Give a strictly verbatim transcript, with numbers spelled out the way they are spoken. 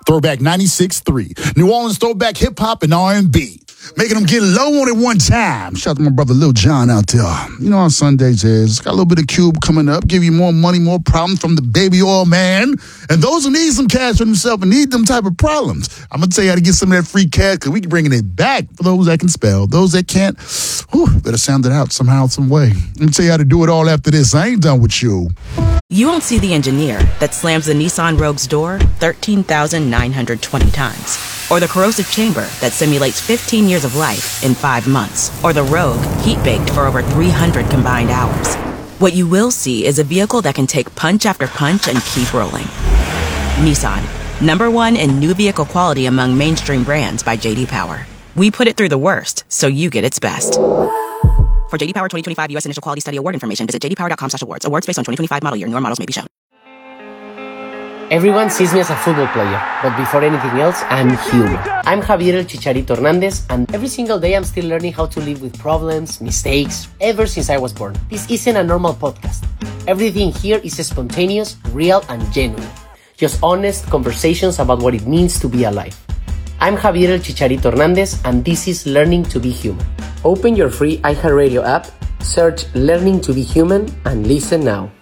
Throwback ninety-six point three. New Orleans throwback hip-hop and R and B. Making them get low on it one time. Shout out to my brother Lil Jon out there. You know how Sundays is. Got a little bit of Cube coming up. Give you more money, more problems from the baby oil man. And those who need some cash for themselves and need them type of problems. I'm going to tell you how to get some of that free cash because we can bringing it back for those that can spell. Those that can't, whew, better sound it out somehow, some way. Let me tell you how to do it all after this. I ain't done with you. You won't see the engineer that slams the Nissan Rogue's door thirteen thousand nine hundred twenty times. Or the corrosive chamber that simulates fifteen years of life in five months. Or the Rogue heat-baked for over three hundred combined hours. What you will see is a vehicle that can take punch after punch and keep rolling. Nissan, number one in new vehicle quality among mainstream brands by J D Power. We put it through the worst, so you get its best. For J D Power twenty twenty-five U S Initial Quality Study Award information, visit j d power dot com slash awards. Awards based on twenty twenty-five model year. Newer models may be shown. Everyone sees me as a football player, but before anything else, I'm human. I'm Javier El Chicharito Hernandez, and every single day I'm still learning how to live with problems, mistakes, ever since I was born. This isn't a normal podcast. Everything here is spontaneous, real, and genuine. Just honest conversations about what it means to be alive. I'm Javier El Chicharito Hernandez, and this is Learning to be Human. Open your free iHeartRadio app, search Learning to be Human, and listen now.